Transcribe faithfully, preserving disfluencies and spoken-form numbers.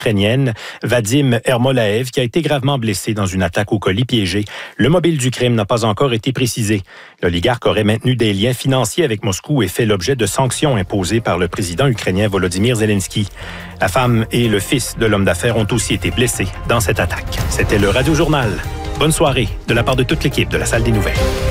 ukrainienne, Vadim Ermolaev, qui a été gravement blessé dans une attaque au colis piégé. Le mobile du crime n'a pas encore été précisé. L'oligarque aurait maintenu des liens financiers avec Moscou et fait l'objet de sanctions imposées par le président ukrainien Volodymyr Zelensky. La femme et le fils de l'homme d'affaires ont aussi été blessés dans cette attaque. C'était le Radio Journal. Bonne soirée de la part de toute l'équipe de la Salle des Nouvelles.